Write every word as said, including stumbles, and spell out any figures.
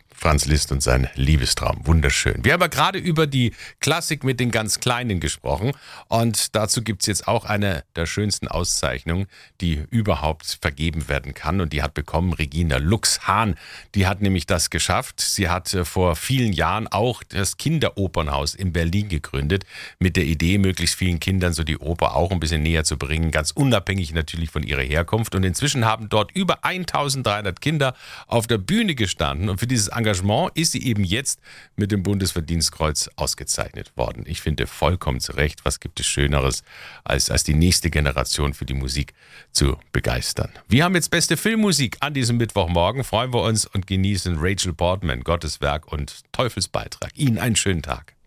Franz Liszt und sein Liebestraum. Wunderschön. Wir haben ja gerade über die Klassik mit den ganz Kleinen gesprochen und dazu gibt es jetzt auch eine der schönsten Auszeichnungen, die überhaupt vergeben werden kann, und die hat bekommen Regina Lux-Hahn. Die hat nämlich das geschafft. Sie hat vor vielen Jahren auch das Kinderopernhaus in Berlin gegründet, mit der Idee, möglichst vielen Kindern so die Oper auch ein bisschen näher zu bringen, ganz unabhängig natürlich von ihrer Herkunft. Und inzwischen haben dort über eintausenddreihundert Kinder auf der Bühne gestanden, und für dieses Engagement ist sie eben jetzt mit dem Bundesverdienstkreuz ausgezeichnet worden. Ich finde vollkommen zu Recht. Was gibt es Schöneres, als, als die nächste Generation für die Musik zu begeistern? Wir haben jetzt beste Filmmusik an diesem Mittwochmorgen. Freuen wir uns und genießen Rachel Portman, Gottes Werk und Teufelsbeitrag. Ihnen einen schönen Tag.